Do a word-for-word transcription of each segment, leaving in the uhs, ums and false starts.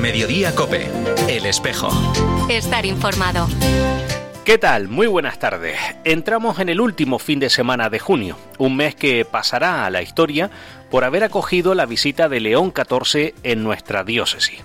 Mediodía COPE, El Espejo. Estar informado. ¿Qué tal? Muy buenas tardes. Entramos en el último fin de semana de junio, un mes que pasará a la historia por haber acogido la visita de León catorce en nuestra diócesis.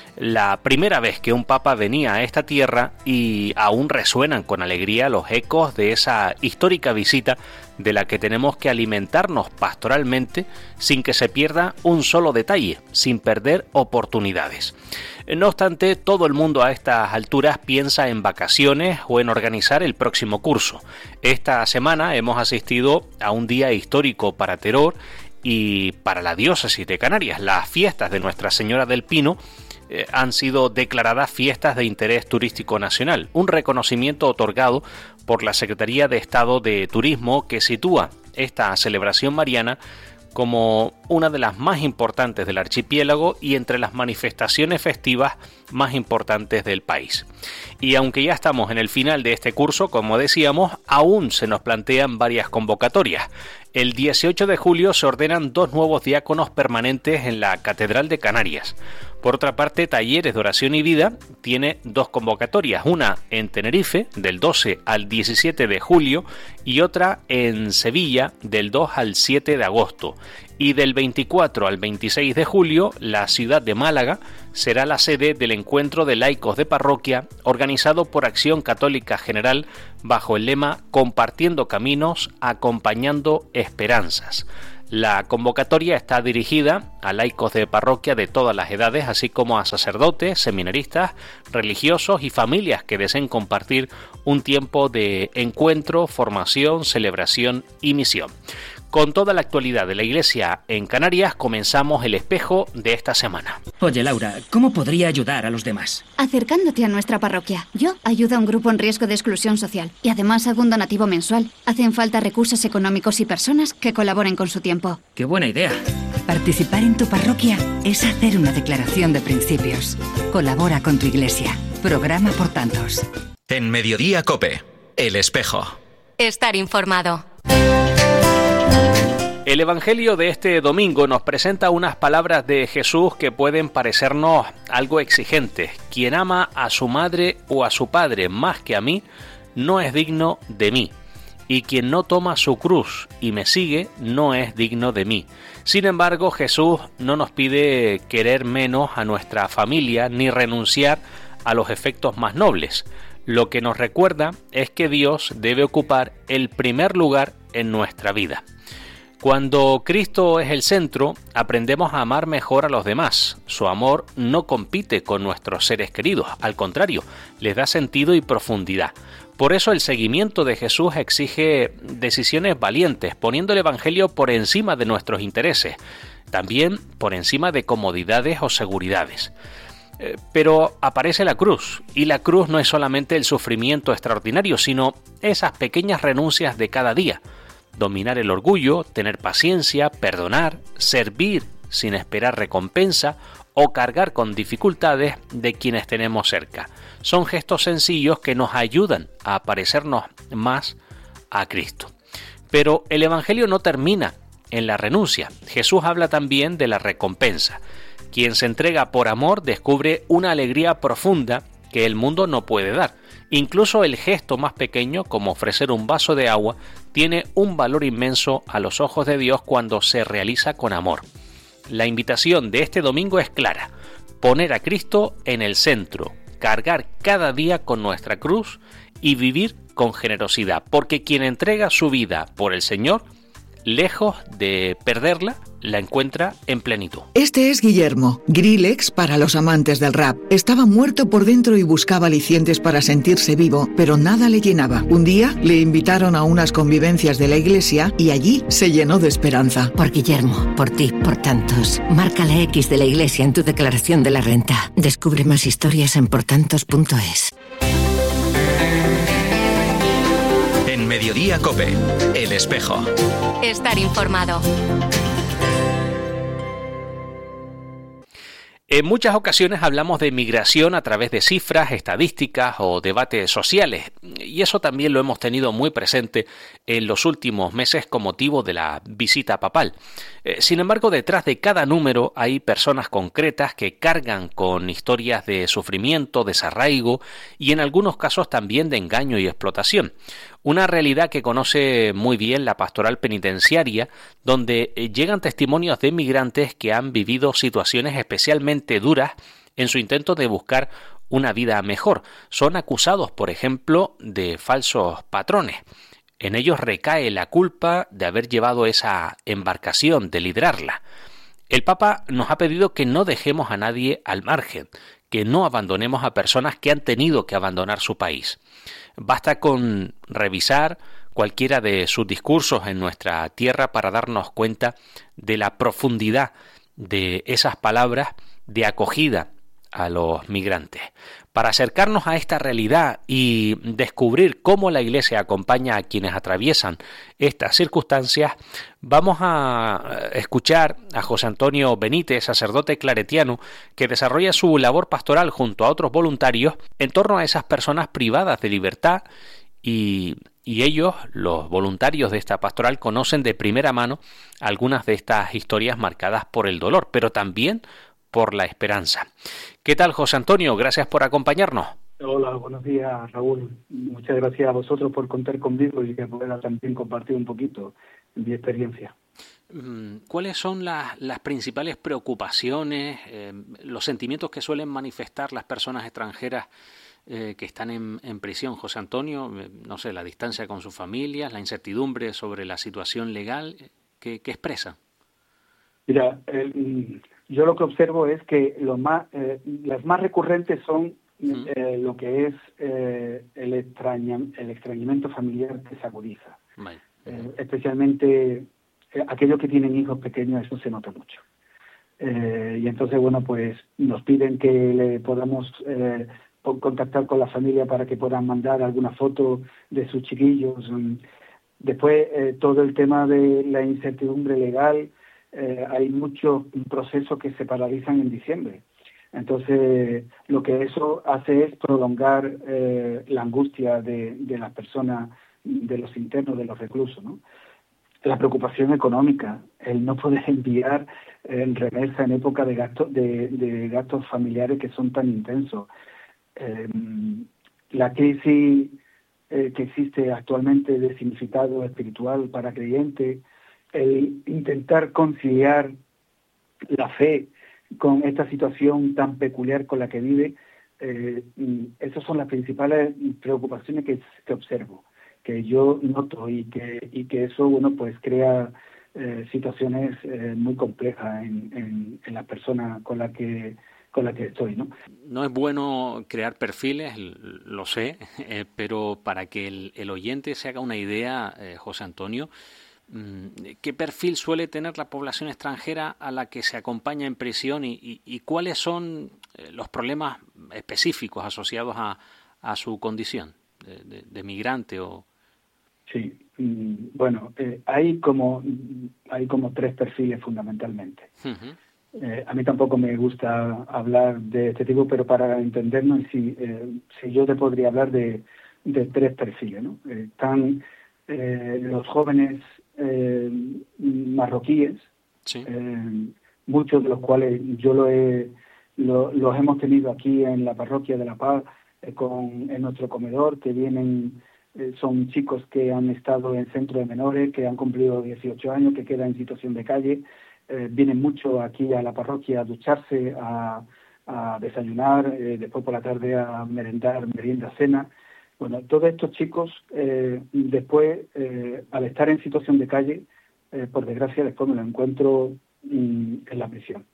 La primera vez que un papa venía a esta tierra y aún resuenan con alegría los ecos de esa histórica visita de la que tenemos que alimentarnos pastoralmente sin que se pierda un solo detalle, sin perder oportunidades. No obstante, todo el mundo a estas alturas piensa en vacaciones o en organizar el próximo curso. Esta semana hemos asistido a un día histórico para Teror y para la diócesis de Canarias. Las fiestas de Nuestra Señora del Pino eh, han sido declaradas fiestas de interés turístico nacional, un reconocimiento otorgado por la Secretaría de Estado de Turismo que sitúa esta celebración mariana como una de las más importantes del archipiélago y entre las manifestaciones festivas más importantes del país. Y aunque ya estamos en el final de este curso, como decíamos, aún se nos plantean varias convocatorias. El dieciocho de julio se ordenan dos nuevos diáconos permanentes en la Catedral de Canarias. Por otra parte, Talleres de Oración y Vida tiene dos convocatorias, una en Tenerife del doce al diecisiete de julio y otra en Sevilla del dos al siete de agosto. Y del veinticuatro al veintiséis de julio, la ciudad de Málaga será la sede del encuentro de laicos de parroquia organizado por Acción Católica General bajo el lema Compartiendo Caminos, Acompañando Esperanzas. La convocatoria está dirigida a laicos de parroquia de todas las edades, así como a sacerdotes, seminaristas, religiosos y familias que deseen compartir un tiempo de encuentro, formación, celebración y misión. Con toda la actualidad de la Iglesia en Canarias, comenzamos el espejo de esta semana. Oye, Laura, ¿cómo podría ayudar a los demás? Acercándote a nuestra parroquia. Yo ayudo a un grupo en riesgo de exclusión social y además hago un donativo mensual. Hacen falta recursos económicos y personas que colaboren con su tiempo. ¡Qué buena idea! Participar en tu parroquia es hacer una declaración de principios. Colabora con tu iglesia. Programa por tantos. En Mediodía COPE, El Espejo. Estar informado. El Evangelio de este domingo nos presenta unas palabras de Jesús que pueden parecernos algo exigentes. Quien ama a su madre o a su padre más que a mí, no es digno de mí. Y quien no toma su cruz y me sigue, no es digno de mí. Sin embargo, Jesús no nos pide querer menos a nuestra familia ni renunciar a los efectos más nobles. Lo que nos recuerda es que Dios debe ocupar el primer lugar en nuestra vida. Cuando Cristo es el centro, aprendemos a amar mejor a los demás. Su amor no compite con nuestros seres queridos, al contrario, les da sentido y profundidad. Por eso el seguimiento de Jesús exige decisiones valientes, poniendo el Evangelio por encima de nuestros intereses, también por encima de comodidades o seguridades. Pero aparece la cruz, y la cruz no es solamente el sufrimiento extraordinario, sino esas pequeñas renuncias de cada día. Dominar el orgullo, tener paciencia, perdonar, servir sin esperar recompensa o cargar con dificultades de quienes tenemos cerca. Son gestos sencillos que nos ayudan a parecernos más a Cristo. Pero el Evangelio no termina en la renuncia. Jesús habla también de la recompensa. Quien se entrega por amor descubre una alegría profunda que el mundo no puede dar. Incluso el gesto más pequeño, como ofrecer un vaso de agua, tiene un valor inmenso a los ojos de Dios cuando se realiza con amor. La invitación de este domingo es clara: poner a Cristo en el centro, cargar cada día con nuestra cruz y vivir con generosidad, porque quien entrega su vida por el Señor, lejos de perderla, la encuentra en plenitud. Este es Guillermo, Grillex para los amantes del rap. Estaba muerto por dentro y buscaba alicientes para sentirse vivo, pero nada le llenaba. Un día le invitaron a unas convivencias de la iglesia y allí se llenó de esperanza. Por Guillermo, por ti, por tantos. Marca la X de la iglesia en tu declaración de la renta. Descubre más historias en portantos punto es. En Mediodía COPE, El Espejo. Estar informado. En muchas ocasiones hablamos de migración a través de cifras, estadísticas o debates sociales, y eso también lo hemos tenido muy presente en los últimos meses con motivo de la visita papal. Eh, sin embargo, detrás de cada número hay personas concretas que cargan con historias de sufrimiento, desarraigo y en algunos casos también de engaño y explotación. Una realidad que conoce muy bien la pastoral penitenciaria, donde llegan testimonios de migrantes que han vivido situaciones especialmente duras en su intento de buscar una vida mejor. Son acusados, por ejemplo, de falsos patrones. En ellos recae la culpa de haber llevado esa embarcación, de liderarla. El Papa nos ha pedido que no dejemos a nadie al margen, que no abandonemos a personas que han tenido que abandonar su país. Basta con revisar cualquiera de sus discursos en nuestra tierra para darnos cuenta de la profundidad de esas palabras de acogida a los migrantes. Para acercarnos a esta realidad y descubrir cómo la Iglesia acompaña a quienes atraviesan estas circunstancias, vamos a escuchar a José Antonio Benítez, sacerdote claretiano, que desarrolla su labor pastoral junto a otros voluntarios en torno a esas personas privadas de libertad y, y ellos, los voluntarios de esta pastoral, conocen de primera mano algunas de estas historias marcadas por el dolor, pero también por la esperanza. ¿Qué tal, José Antonio? Gracias por acompañarnos. Hola, buenos días, Raúl. Muchas gracias a vosotros por contar conmigo y que pueda también compartir un poquito mi experiencia. ¿Cuáles son las, las principales preocupaciones, eh, los sentimientos que suelen manifestar las personas extranjeras eh, que están en, en prisión, José Antonio? No sé, la distancia con sus familias, la incertidumbre sobre la situación legal, ¿qué, qué expresan? Mira, el... yo lo que observo es que lo más, eh, las más recurrentes son eh, lo que es eh, el, extraña, el extrañamiento familiar que se agudiza. Vale. Eh, especialmente eh, aquellos que tienen hijos pequeños, eso se nota mucho. Eh, y entonces, bueno, pues nos piden que le podamos eh, contactar con la familia para que puedan mandar alguna foto de sus chiquillos. Después, eh, todo el tema de la incertidumbre legal. Eh, hay muchos procesos que se paralizan en diciembre. Entonces, lo que eso hace es prolongar eh, la angustia de, de las personas, de los internos, de los reclusos, ¿no? La preocupación económica, el no poder enviar en remesa en época de gastos de, de gastos familiares que son tan intensos. Eh, la crisis eh, que existe actualmente de significado espiritual para creyentes, el intentar conciliar la fe con esta situación tan peculiar con la que vive, eh, esas son las principales preocupaciones que, que observo, que yo noto y que y que eso, bueno, pues crea eh, situaciones eh, muy complejas en, en, en la persona con la que con la que estoy, ¿no? No es bueno crear perfiles, lo sé, eh, pero para que el, el oyente se haga una idea, eh, José Antonio, ¿qué perfil suele tener la población extranjera a la que se acompaña en prisión y, y, y cuáles son los problemas específicos asociados a, a su condición de, de, de migrante? O... Sí, bueno, eh, hay como hay como tres perfiles fundamentalmente. Uh-huh. Eh, a mí tampoco me gusta hablar de este tipo, pero para entendernos, si, eh, si yo te podría hablar de, de tres perfiles, ¿no? Eh, están eh, los jóvenes Eh, marroquíes, sí. eh, muchos de los cuales yo lo he, lo, los hemos tenido aquí en la parroquia de La Paz, eh, con, en nuestro comedor, que vienen, eh, son chicos que han estado en centro de menores, que han cumplido dieciocho años, que quedan en situación de calle, eh, vienen mucho aquí a la parroquia a ducharse, a, a desayunar, eh, después por la tarde a merendar, merienda, cena. Bueno, todos estos chicos, eh, después, eh, al estar en situación de calle, eh, por desgracia, después me lo encuentro mm, en la prisión.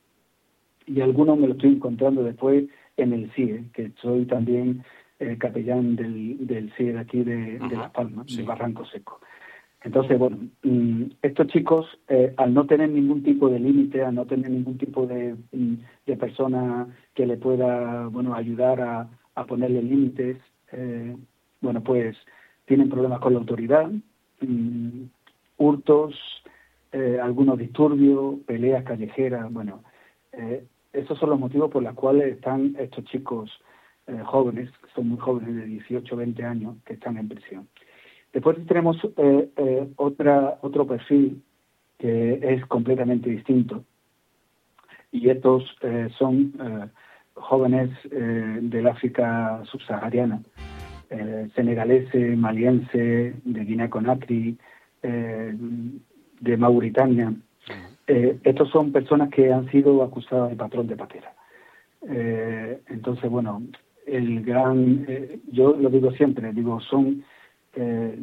Y algunos me lo estoy encontrando después en el C I E, que soy también eh, capellán del, del C I E de aquí de, uh-huh. de Las Palmas, sí. de Barranco Seco. Entonces, bueno, mm, estos chicos, eh, al no tener ningún tipo de límite, al no tener ningún tipo de, de persona que le pueda, bueno, ayudar a, a ponerle límites, eh, bueno, pues tienen problemas con la autoridad, mmm, hurtos, eh, algunos disturbios, peleas callejeras. Bueno, eh, esos son los motivos por los cuales están estos chicos eh, jóvenes, que son muy jóvenes, de dieciocho, veinte años, que están en prisión. Después tenemos eh, eh, otra otro perfil que es completamente distinto, y estos eh, son eh, jóvenes eh, del África subsahariana, eh, senegalese, maliense, de Guinea-Conakry, eh, de Mauritania. Eh, estos son personas que han sido acusadas de patrón de patera. Eh, entonces, bueno, el gran, eh, yo lo digo siempre, digo, son eh,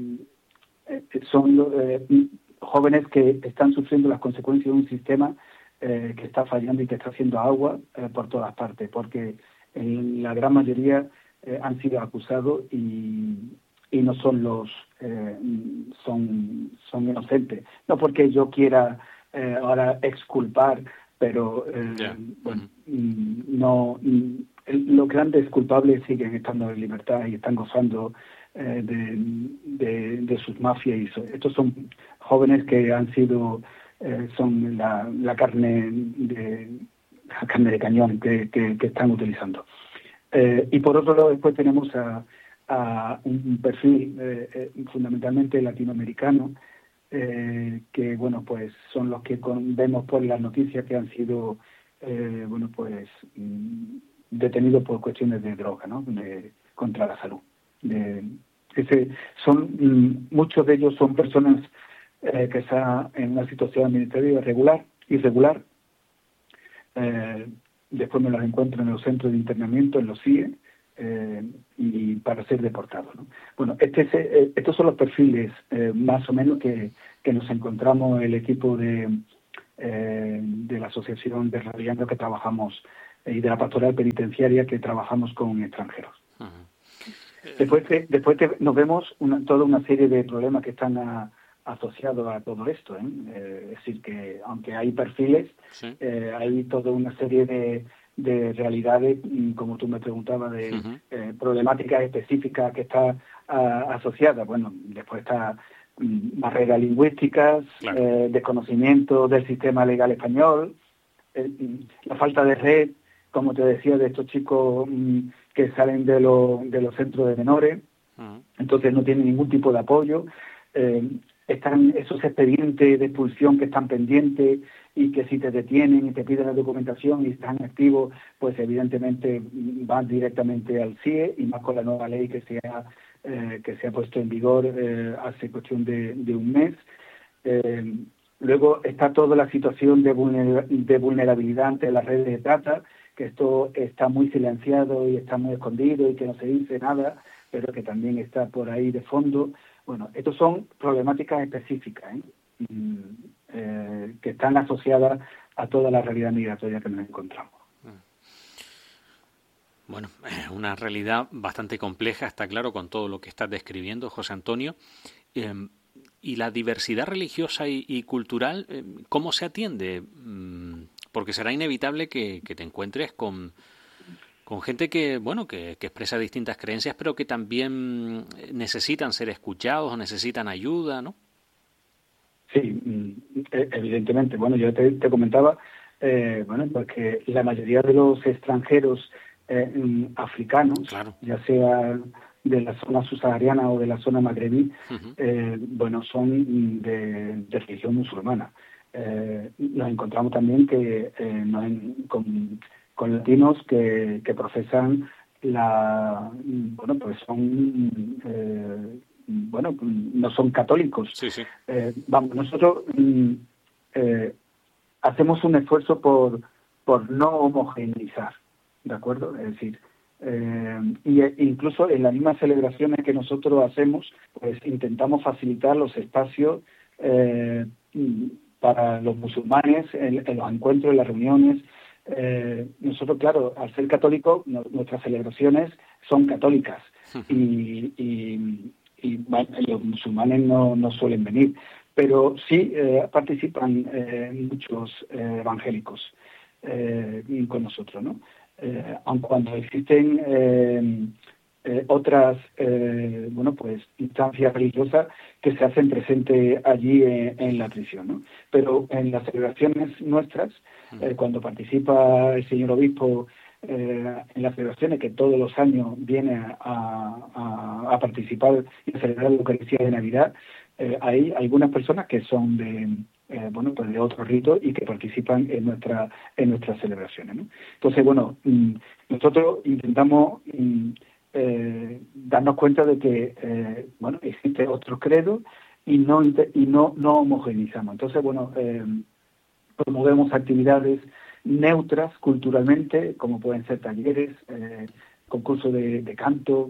son eh, jóvenes que están sufriendo las consecuencias de un sistema eh, que está fallando y que está haciendo agua eh, por todas partes, porque en la gran mayoría eh, han sido acusados y, y no son los eh, son son inocentes, no porque yo quiera eh, ahora exculpar, pero eh, yeah. bueno, mm, no mm, los grandes culpables siguen estando en libertad y están gozando eh, de, de, de sus mafias, y so, estos son jóvenes que han sido eh, son la, la carne de la carne de cañón que, que, que están utilizando. Eh, y por otro lado, después tenemos a, a un perfil eh, eh, fundamentalmente latinoamericano, eh, que bueno, pues son los que con, vemos por las noticias que han sido eh, bueno, pues mm, detenidos por cuestiones de droga, ¿no? De, contra la salud. De, ese, son mm, muchos de ellos son personas eh, que están en una situación administrativa irregular, irregular. Eh, después me los encuentro en los centros de internamiento, en los C I E, eh, y para ser deportados, ¿no? Bueno, este es, eh, estos son los perfiles eh, más o menos que, que nos encontramos el equipo de, eh, de la Asociación de Radiando que trabajamos eh, y de la Pastoral Penitenciaria que trabajamos con extranjeros. Uh-huh. Después, de, después de, nos vemos una, toda una serie de problemas que están a, asociados a todo esto, ¿eh? Eh, es decir, que aunque hay perfiles, sí. eh, hay toda una serie de, de realidades, como tú me preguntabas, de uh-huh. eh, problemáticas específicas que está a, asociada. Bueno, después está um, barreras lingüísticas, claro. eh, desconocimiento del sistema legal español, eh, la falta de red, como te decía, de estos chicos um, que salen de, lo, de los centros de menores, uh-huh. entonces no tienen ningún tipo de apoyo. Eh, están esos expedientes de expulsión que están pendientes y que si te detienen y te piden la documentación y están activos, pues evidentemente van directamente al C I E, y más con la nueva ley que se ha, eh, que se ha puesto en vigor eh, hace cuestión de, de un mes. Eh, luego está toda la situación de, vulner- de vulnerabilidad ante las redes de trata, que esto está muy silenciado y está muy escondido y que no se dice nada, pero que también está por ahí de fondo. Bueno, estos son problemáticas específicas, ¿eh? Mm, eh, que están asociadas a toda la realidad migratoria que nos encontramos. Bueno, es una realidad bastante compleja, está claro, con todo lo que estás describiendo, José Antonio. Eh, y la diversidad religiosa y, y cultural, eh, ¿cómo se atiende? Mm, porque será inevitable que, que te encuentres con... con gente que, bueno, que, que expresa distintas creencias, pero que también necesitan ser escuchados o necesitan ayuda, ¿no? Sí, evidentemente. Bueno, yo te, te comentaba, eh, bueno, porque la mayoría de los extranjeros eh, africanos, claro. ya sea de la zona subsahariana o de la zona magrebí, uh-huh. eh, bueno, son de, de religión musulmana. Eh, nos encontramos también que eh, nos en, con con latinos que, que profesan la bueno pues son eh, bueno no son católicos. Sí, sí. Eh, vamos, nosotros eh, hacemos un esfuerzo por por no homogeneizar, ¿de acuerdo? Es decir, eh, y incluso en las mismas celebraciones que nosotros hacemos, pues intentamos facilitar los espacios eh, para los musulmanes en, en los encuentros, en las reuniones. Eh, nosotros, claro, al ser católicos, no, nuestras celebraciones son católicas y, y, y bueno, los musulmanes no, no suelen venir, pero sí eh, participan eh, muchos eh, evangélicos eh, con nosotros, ¿no? Eh, aun cuando existen eh, eh, otras eh, bueno pues instancias religiosas que se hacen presentes allí en, en la prisión, ¿no? Pero en las celebraciones nuestras, eh, cuando participa el señor obispo eh, en las celebraciones, que todos los años viene a, a, a participar y a celebrar la Eucaristía de Navidad, eh, hay algunas personas que son de eh, bueno pues de otros ritos y que participan en nuestra en nuestras celebraciones, ¿no? Entonces, bueno, mm, nosotros intentamos mm, eh, darnos cuenta de que eh, bueno existe otro credo y no y no no homogeneizamos. Entonces, bueno, eh, promovemos actividades neutras culturalmente, como pueden ser talleres, eh, concursos de, de canto,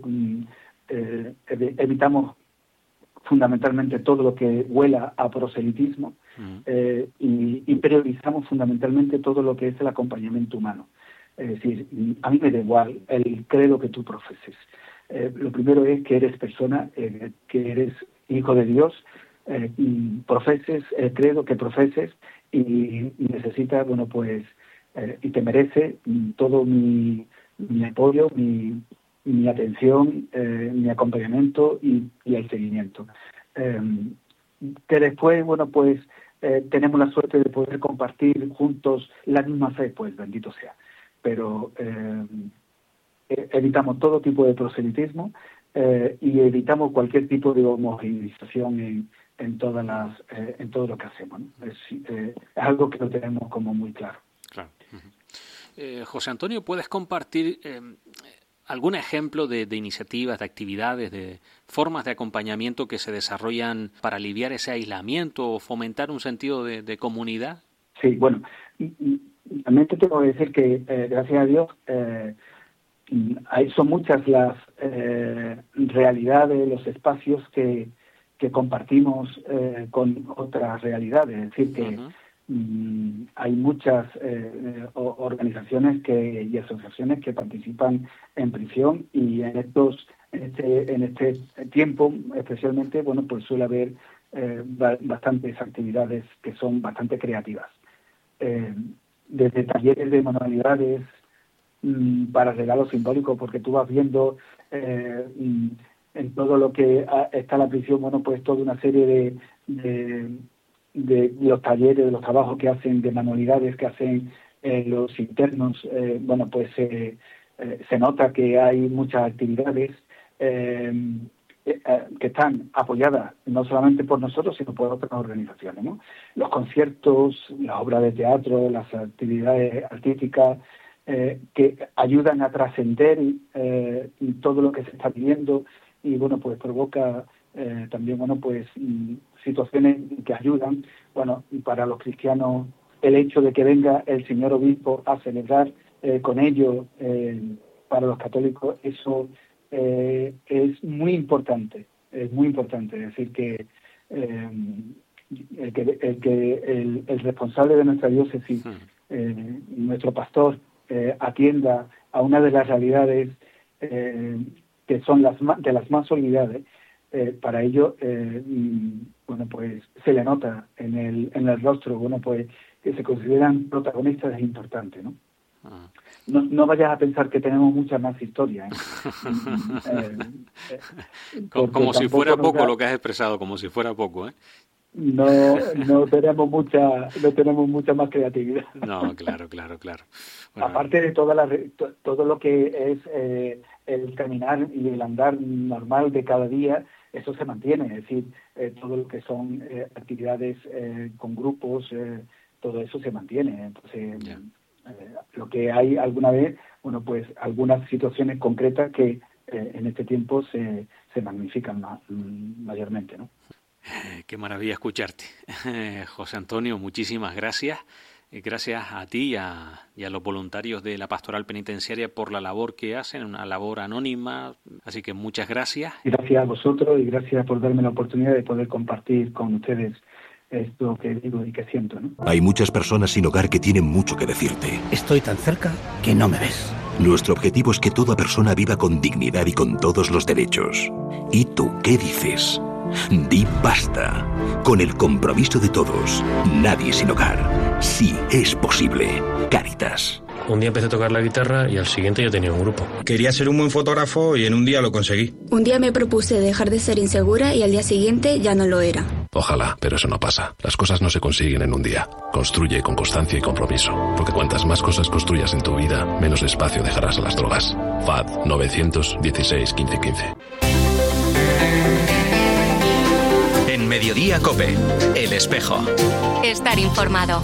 eh, evitamos fundamentalmente todo lo que huela a proselitismo, uh-huh. eh, y, y priorizamos fundamentalmente todo lo que es el acompañamiento humano. Es decir, a mí me da igual el credo que tú profeses. Eh, lo primero es que eres persona, eh, que eres hijo de Dios, eh, y profeses el credo que profeses y, y necesitas, bueno, pues, eh, y te merece todo mi, mi apoyo, mi, mi atención, eh, mi acompañamiento y, y el seguimiento. Eh, que después, bueno, pues, eh, tenemos la suerte de poder compartir juntos la misma fe, pues, bendito sea. Pero eh, evitamos todo tipo de proselitismo eh, y evitamos cualquier tipo de homogeneización en, en todas las eh, en todo lo que hacemos, ¿no? Es, eh, es algo que lo tenemos como muy claro. Claro. Uh-huh. eh, José Antonio, ¿puedes compartir eh, algún ejemplo de, de iniciativas, de actividades, de formas de acompañamiento que se desarrollan para aliviar ese aislamiento o fomentar un sentido de, de comunidad? Sí, bueno, y, y, también te tengo que decir que, eh, gracias a Dios, eh, hay, son muchas las eh, realidades, los espacios que, que compartimos eh, con otras realidades. Es decir, que uh-huh. mm, hay muchas eh, organizaciones que, y asociaciones que participan en prisión y en estos en este, en este tiempo, especialmente, bueno, pues suele haber eh, bastantes actividades que son bastante creativas. Eh, desde talleres de manualidades mmm, para regalos simbólicos, porque tú vas viendo eh, mmm, en todo lo que ha, está la prisión, bueno, pues toda una serie de, de, de los talleres, de los trabajos que hacen, de manualidades que hacen eh, los internos, eh, bueno, pues eh, eh, se nota que hay muchas actividades eh, eh, que están apoyadas no solamente por nosotros, sino por otras organizaciones, ¿no? Los conciertos, las obras de teatro, las actividades artísticas, eh, que ayudan a trascender eh, todo lo que se está viviendo y, bueno, pues provoca eh, también, bueno, pues situaciones que ayudan. Bueno, para los cristianos, el hecho de que venga el señor obispo a celebrar eh, con ellos, eh, para los católicos, eso Eh, es muy importante, es muy importante. Es decir, que eh, el que, el, que el, el responsable de nuestra diócesis, eh, nuestro pastor, eh, atienda a una de las realidades eh, que son las más, de las más olvidadas, eh, para ello, eh, bueno, pues se le nota en el, en el rostro, bueno, pues que se consideran protagonistas, es importante, ¿no? Ah. No, no vayas a pensar que tenemos mucha más historia, ¿eh? eh, eh, como como si fuera poco da... lo que has expresado, como si fuera poco, ¿eh? No, no tenemos mucha, no tenemos mucha más creatividad. No, claro, claro, claro. Bueno, aparte de toda la, to, todo lo que es eh, el caminar y el andar normal de cada día, eso se mantiene. Es decir, eh, todo lo que son eh, actividades eh, con grupos, eh, todo eso se mantiene. Entonces. Yeah. Eh, lo que hay alguna vez, bueno, pues algunas situaciones concretas que eh, en este tiempo se, se magnifican ma- mayormente, ¿no? Eh, qué maravilla escucharte. Eh, José Antonio, muchísimas gracias. Eh, gracias a ti y a, y a los voluntarios de la Pastoral Penitenciaria por la labor que hacen, una labor anónima. Así que muchas gracias. Gracias a vosotros y gracias por darme la oportunidad de poder compartir con ustedes esto que digo y que siento, ¿no? Hay muchas personas sin hogar que tienen mucho que decirte. Estoy tan cerca que no me ves. Nuestro objetivo es que toda persona viva con dignidad y con todos los derechos. ¿Y tú qué dices? Di basta. Con el compromiso de todos. Nadie sin hogar. Sí es posible. Cáritas. Un día empecé a tocar la guitarra y al siguiente ya tenía un grupo. Quería ser un buen fotógrafo y en un día lo conseguí. Un día me propuse dejar de ser insegura y al día siguiente ya no lo era. Ojalá, pero eso no pasa. Las cosas no se consiguen en un día. Construye con constancia y compromiso. Porque cuantas más cosas construyas en tu vida, menos espacio dejarás a las drogas. F A D nueve uno seis, quince, quince. En Mediodía COPE, El Espejo. Estar informado.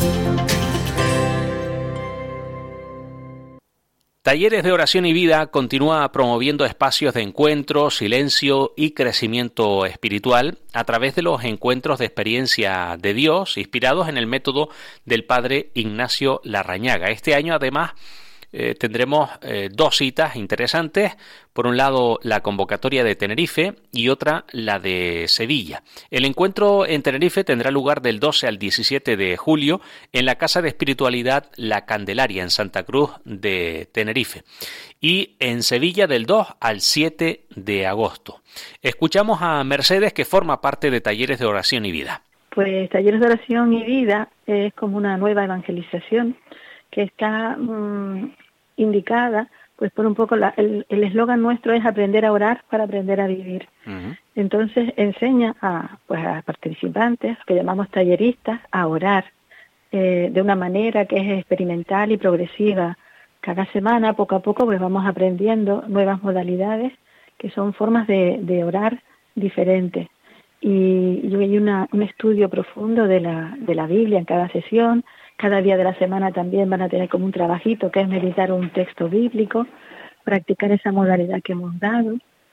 Talleres de Oración y Vida continúa promoviendo espacios de encuentro, silencio y crecimiento espiritual a través de los encuentros de experiencia de Dios inspirados en el método del Padre Ignacio Larrañaga. Este año, además, Eh, tendremos eh, dos citas interesantes. Por un lado, la convocatoria de Tenerife y otra, la de Sevilla. El encuentro en Tenerife tendrá lugar del doce al diecisiete de julio en la Casa de Espiritualidad La Candelaria, en Santa Cruz de Tenerife. Y en Sevilla del dos al siete de agosto. Escuchamos a Mercedes, que forma parte de Talleres de Oración y Vida. Pues Talleres de Oración y Vida es como una nueva evangelización que está mmm, indicada, pues por un poco, la, el eslogan nuestro es aprender a orar para aprender a vivir. Uh-huh. Entonces enseña a, pues, a participantes, que llamamos talleristas, a orar eh, de una manera que es experimental y progresiva. Cada semana, poco a poco, pues vamos aprendiendo nuevas modalidades que son formas de, de orar diferentes. Y, y hay una, un estudio profundo de la, de la Biblia en cada sesión. Cada día de la semana también van a tener como un trabajito que es meditar un texto bíblico, practicar esa modalidad que hemos dado.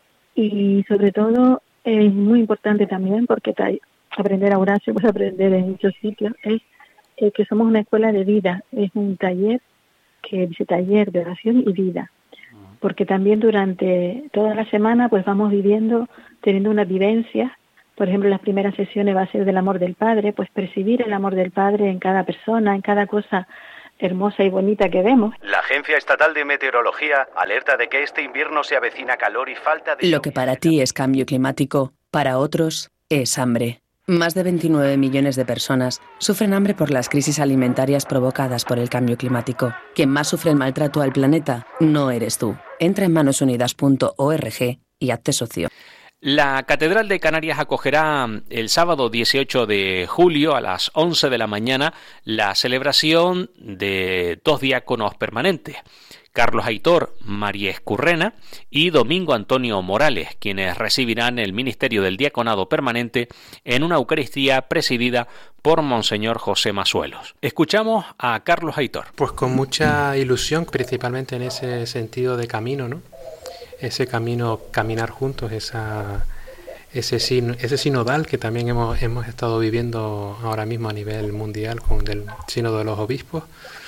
Y sobre todo es muy importante también, porque ta- aprender a orar se puede aprender en muchos sitios, es eh, que somos una escuela de vida, es un taller que dice taller de oración y vida. Porque también durante toda la semana pues vamos viviendo, teniendo una vivencia. Por ejemplo, las primeras sesiones va a ser del amor del Padre, pues percibir el amor del Padre en cada persona, en cada cosa hermosa y bonita que vemos. La Agencia Estatal de Meteorología alerta de que este invierno se avecina calor y falta de... Lo que para ti es cambio climático, para otros es hambre. Más de veintinueve millones de personas sufren hambre por las crisis alimentarias provocadas por el cambio climático. Quien más sufre el maltrato al planeta no eres tú. Entra en manos unidas punto org y hazte socio. La Catedral de Canarias acogerá el sábado dieciocho de julio a las once de la mañana la celebración de dos diáconos permanentes, Carlos Aitor María Escurrena y Domingo Antonio Morales, quienes recibirán el ministerio del diaconado permanente en una Eucaristía presidida por Monseñor José Masuelos. Escuchamos a Carlos Aitor. Pues con mucha ilusión, principalmente en ese sentido de camino, ¿no? Ese camino, caminar juntos, esa, ese, sin, ese sinodal que también hemos, hemos estado viviendo ahora mismo a nivel mundial con el sínodo de los obispos,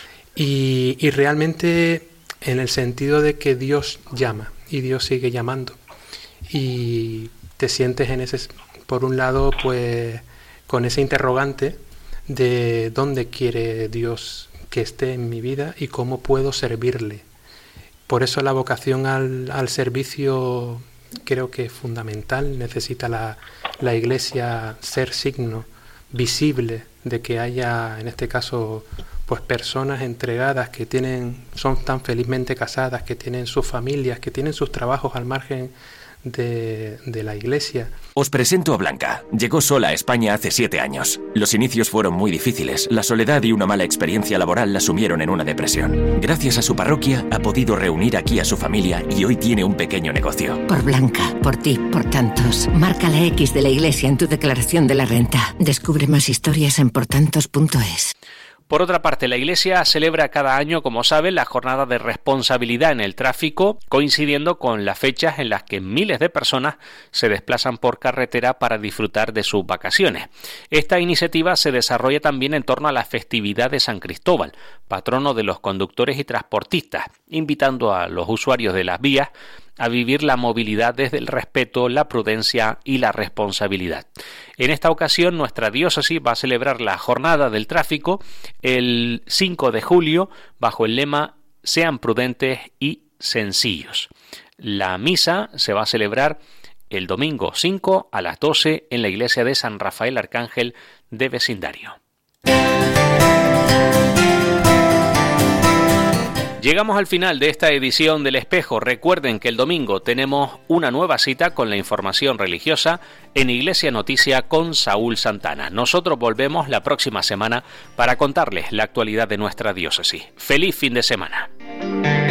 y, y realmente en el sentido de que Dios llama y Dios sigue llamando, y te sientes en ese, por un lado, pues con ese interrogante de dónde quiere Dios que esté en mi vida y cómo puedo servirle. Por eso la vocación al, al servicio creo que es fundamental. Necesita la, la Iglesia ser signo visible de que haya, en este caso, pues personas entregadas que tienen, son tan felizmente casadas, que tienen sus familias, que tienen sus trabajos al margen de, de la Iglesia. Os presento a Blanca. Llegó sola a España hace siete años. Los inicios fueron muy difíciles. La soledad y una mala experiencia laboral la sumieron en una depresión. Gracias a su parroquia ha podido reunir aquí a su familia y hoy tiene un pequeño negocio. Por Blanca, por ti, por tantos. Marca la X de la Iglesia en tu declaración de la renta. Descubre más historias en portantos punto es. Por otra parte, la Iglesia celebra cada año, como saben, la jornada de responsabilidad en el tráfico, coincidiendo con las fechas en las que miles de personas se desplazan por carretera para disfrutar de sus vacaciones. Esta iniciativa se desarrolla también en torno a la festividad de San Cristóbal, patrono de los conductores y transportistas, invitando a los usuarios de las vías a vivir la movilidad desde el respeto, la prudencia y la responsabilidad. En esta ocasión, nuestra diócesis va a celebrar la Jornada del Tráfico el cinco de julio bajo el lema «Sean prudentes y sencillos». La misa se va a celebrar el domingo cinco a las doce en la iglesia de San Rafael Arcángel de Vecindario. Llegamos al final de esta edición del Espejo. Recuerden que el domingo tenemos una nueva cita con la información religiosa en Iglesia Noticia con Saúl Santana. Nosotros volvemos la próxima semana para contarles la actualidad de nuestra diócesis. ¡Feliz fin de semana!